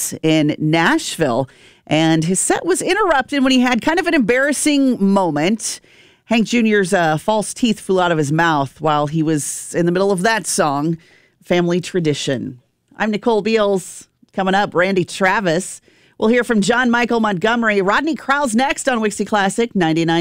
Beals in Nashville. And his set was interrupted when he had kind of an embarrassing moment. Hank Jr.'s false teeth flew out of his mouth while he was in the middle of that song, Family Tradition. I'm Nicole Beals. Coming up, Randy Travis. We'll hear from John Michael Montgomery. Rodney Crowell's next on Wixie Classic 99.